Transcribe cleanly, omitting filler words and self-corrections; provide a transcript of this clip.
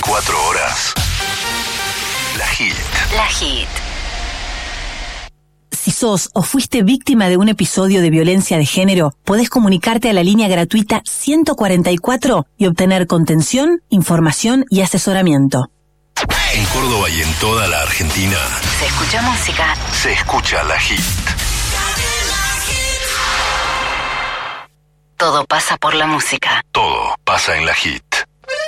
24 horas. La Hit. La Hit. Si sos o fuiste víctima de un episodio de violencia de género, podés comunicarte a la línea gratuita 144 y obtener contención, información y asesoramiento. En Córdoba y en toda la Argentina Se escucha música. se escucha La Hit. Todo pasa por la música. Todo pasa en La Hit.